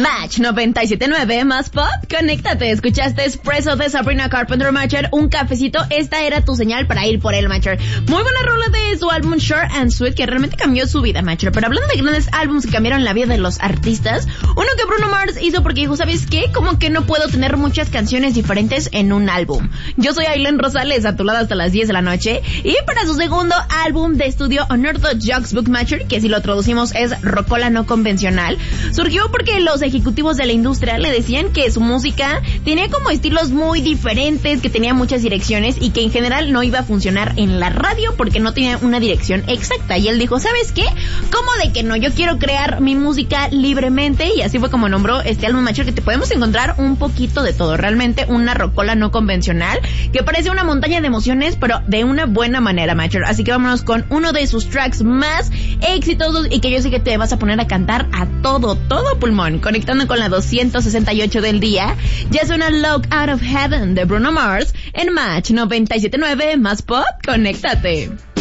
Match 97.9 más pop, conéctate, escuchaste Espresso de Sabrina Carpenter, Matcher, un cafecito, esta era tu señal para ir por el Matcher. Muy buena rola de su álbum Short and Sweet, que realmente cambió su vida, Matcher. Pero hablando de grandes álbumes que cambiaron la vida de los artistas, uno que Bruno Mars hizo porque dijo, ¿sabes qué? Como que no puedo tener muchas canciones diferentes en un álbum. Yo soy Aileen Rosales, a tu lado hasta las 10 de la noche, y para su segundo álbum de estudio, Unorthodox Book Matcher, que si lo traducimos es rocola no convencional, surgió porque los ejecutivos de la industria le decían que su música tenía como estilos muy diferentes, que tenía muchas direcciones y que en general no iba a funcionar en la radio porque no tenía una dirección exacta. Y él dijo, ¿sabes qué? ¿Cómo de que no? Yo quiero crear mi música libremente, y así fue como nombró este álbum Matcher, que te podemos encontrar un poquito de todo, realmente una rocola no convencional que parece una montaña de emociones, pero de una buena manera, Matcher. Así que vámonos con uno de sus tracks más exitosos y que yo sé que te vas a poner a cantar a todo pulmón. Conectando con la 268 del día, ya suena Lock Out of Heaven de Bruno Mars en Match 97.9 más pop, conéctate.